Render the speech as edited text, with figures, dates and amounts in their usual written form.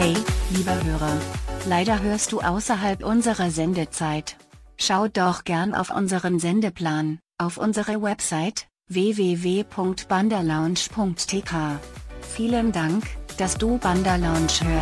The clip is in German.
Hey, lieber Hörer. Leider hörst du außerhalb unserer Sendezeit. Schau doch gern auf unseren Sendeplan, auf unsere Website, www.bandalounge.tk. Vielen Dank, dass du Banda Lounge hörst.